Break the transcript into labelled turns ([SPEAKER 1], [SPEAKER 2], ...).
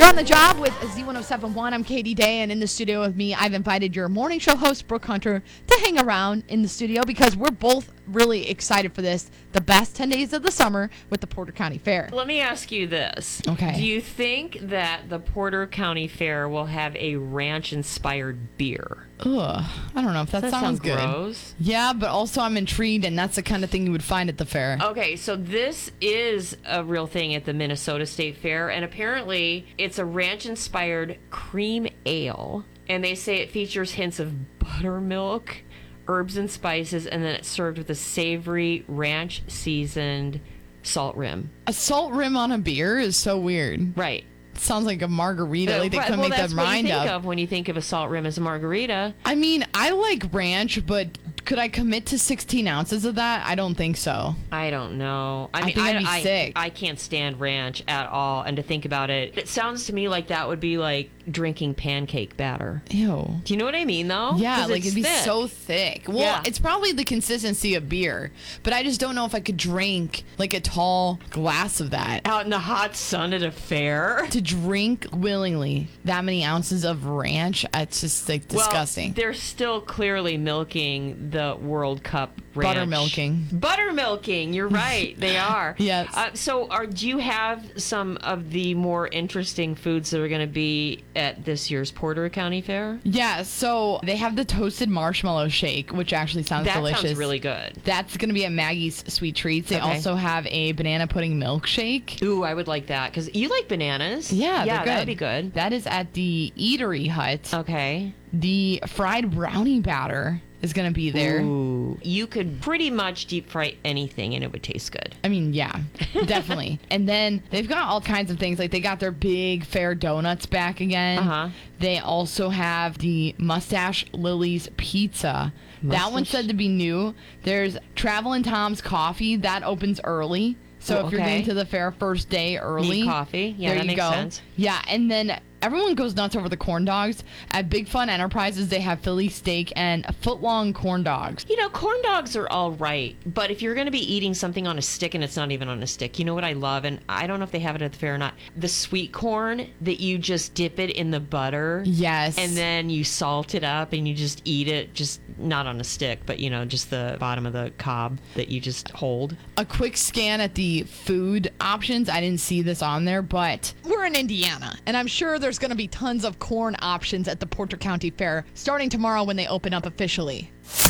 [SPEAKER 1] You're on the job with Z1071. I'm Katie Day, and in the studio with me, I've invited your morning show host, Brooke Hunter, to hang around in the studio because we're both really excited for this. The best 10 days of the summer with the Porter County Fair.
[SPEAKER 2] Let me ask you this.
[SPEAKER 1] Okay.
[SPEAKER 2] Do you think that the Porter County Fair will have a ranch-inspired beer?
[SPEAKER 3] Ugh, I don't know if that
[SPEAKER 2] Does
[SPEAKER 3] sounds
[SPEAKER 2] sound
[SPEAKER 3] good.
[SPEAKER 2] gross?
[SPEAKER 3] Yeah, but also I'm intrigued, and that's the kind of thing you would find at the fair.
[SPEAKER 2] Okay, so this is a real thing at the Minnesota State Fair, and apparently it's a ranch-inspired cream ale, and they say it features hints of buttermilk, herbs and spices, and then it's served with a savory ranch-seasoned salt rim.
[SPEAKER 3] A salt rim on a beer is so weird.
[SPEAKER 2] Right.
[SPEAKER 3] Sounds like a margarita. Like they couldn't
[SPEAKER 2] well,
[SPEAKER 3] make
[SPEAKER 2] that's
[SPEAKER 3] their
[SPEAKER 2] what you
[SPEAKER 3] mind
[SPEAKER 2] think
[SPEAKER 3] up.
[SPEAKER 2] of when you think of a salt rim as a margarita.
[SPEAKER 3] I mean, I like ranch, but could I commit to 16 ounces of that? I don't think so.
[SPEAKER 2] I don't know.
[SPEAKER 3] I think I'd be sick.
[SPEAKER 2] I can't stand ranch at all. And to think about it, it sounds to me like that would be like drinking pancake batter.
[SPEAKER 3] Ew.
[SPEAKER 2] Do you know what I mean, though?
[SPEAKER 3] Yeah,
[SPEAKER 2] 'Cause
[SPEAKER 3] like
[SPEAKER 2] it's
[SPEAKER 3] it'd be
[SPEAKER 2] thick.
[SPEAKER 3] so thick. Well,
[SPEAKER 2] Yeah.
[SPEAKER 3] it's probably the consistency of beer, but I just don't know if I could drink like a tall glass of that.
[SPEAKER 2] Out in the hot sun at a fair.
[SPEAKER 3] To drink willingly that many ounces of ranch, it's just like disgusting.
[SPEAKER 2] Well, they're still clearly milking the World Cup ranch.
[SPEAKER 3] Buttermilking.
[SPEAKER 2] Buttermilking. You're right. They are.
[SPEAKER 3] Yes.
[SPEAKER 2] Do you have some of the more interesting foods that are going to be at this year's Porter County Fair?
[SPEAKER 3] Yeah, so they have the toasted marshmallow shake, which actually sounds
[SPEAKER 2] That
[SPEAKER 3] delicious.
[SPEAKER 2] sounds really good.
[SPEAKER 3] That's going to be at Maggie's Sweet Treats. They
[SPEAKER 2] Okay.
[SPEAKER 3] also have a banana pudding milkshake.
[SPEAKER 2] Ooh, I would like that because you like bananas.
[SPEAKER 3] Yeah, they're good.
[SPEAKER 2] That'd be good.
[SPEAKER 3] That is at the Eatery Hut.
[SPEAKER 2] Okay.
[SPEAKER 3] The fried brownie batter is going to be there.
[SPEAKER 2] Ooh. You could pretty much deep fry anything and it would taste good.
[SPEAKER 3] I mean, yeah, definitely. And then they've got all kinds of things. Like they got their big fair donuts back again.
[SPEAKER 2] Uh-huh.
[SPEAKER 3] They also have the Mustache Lily's Pizza. That one's said to be new. There's Travelin' Tom's Coffee. That opens early. So
[SPEAKER 2] Oh,
[SPEAKER 3] if you're
[SPEAKER 2] okay.
[SPEAKER 3] getting to the fair first day early.
[SPEAKER 2] Need coffee. Yeah,
[SPEAKER 3] there
[SPEAKER 2] that
[SPEAKER 3] you
[SPEAKER 2] makes
[SPEAKER 3] go.
[SPEAKER 2] sense.
[SPEAKER 3] Yeah, and then everyone goes nuts over the corn dogs. At Big Fun Enterprises, they have Philly steak and foot-long corn dogs.
[SPEAKER 2] You know, corn dogs are all right, but if you're going to be eating something on a stick and it's not even on a stick, you know what I love? And I don't know if they have it at the fair or not. The sweet corn that you just dip it in the butter.
[SPEAKER 3] Yes.
[SPEAKER 2] And then you salt it up and you just eat it, just not on a stick, but, you know, just the bottom of the cob that you just hold.
[SPEAKER 3] A quick scan at the food options. I didn't see this on there, but
[SPEAKER 1] We're in Indiana, and I'm sure there's going to be tons of corn options at the Porter County Fair starting tomorrow when they open up officially.